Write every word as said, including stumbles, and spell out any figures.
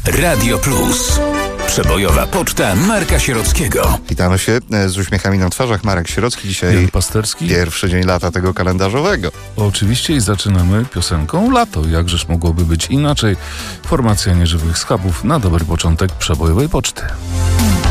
Radio Plus. Przebojowa poczta Marka Sierockiego. Witamy się z uśmiechami na twarzach. Marek Sierocki. Dzisiaj Jan Pasterski. Pierwszy dzień lata tego kalendarzowego. Oczywiście i zaczynamy piosenką Lato. Jakżeż mogłoby być inaczej? Formacja Nieżywych Schabów na dobry początek przebojowej poczty.